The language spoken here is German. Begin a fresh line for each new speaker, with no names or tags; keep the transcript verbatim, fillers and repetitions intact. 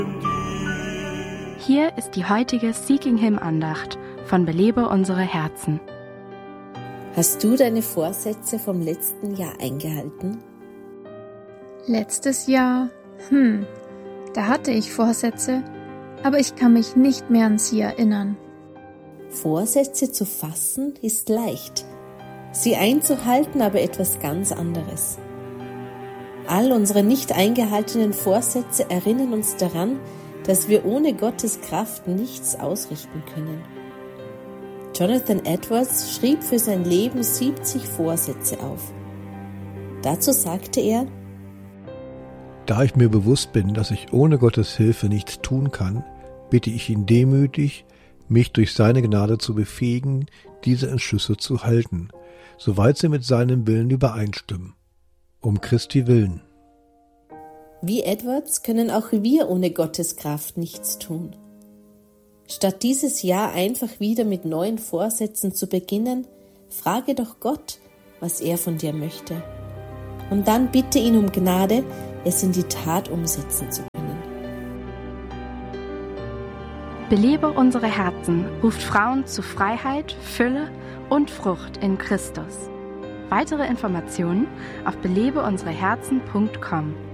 Hier ist die heutige Seeking Him Andacht von Belebe unsere Herzen.
Hast du deine Vorsätze vom letzten Jahr eingehalten?
Letztes Jahr? Hm, da hatte ich Vorsätze, aber ich kann mich nicht mehr an sie erinnern.
Vorsätze zu fassen ist leicht, sie einzuhalten aber etwas ganz anderes. All unsere nicht eingehaltenen Vorsätze erinnern uns daran, dass wir ohne Gottes Kraft nichts ausrichten können. Jonathan Edwards schrieb für sein Leben siebzig Vorsätze auf. Dazu sagte er:
Da ich mir bewusst bin, dass ich ohne Gottes Hilfe nichts tun kann, bitte ich ihn demütig, mich durch seine Gnade zu befähigen, diese Entschlüsse zu halten, soweit sie mit seinem Willen übereinstimmen. Um Christi willen.
Wie Edwards können auch wir ohne Gottes Kraft nichts tun. Statt dieses Jahr einfach wieder mit neuen Vorsätzen zu beginnen, frage doch Gott, was er von dir möchte. Und dann bitte ihn um Gnade, es in die Tat umsetzen zu können.
Belebe unsere Herzen ruft Frauen zu Freiheit, Fülle und Frucht in Christus. Weitere Informationen auf belebe unsere herzen punkt com.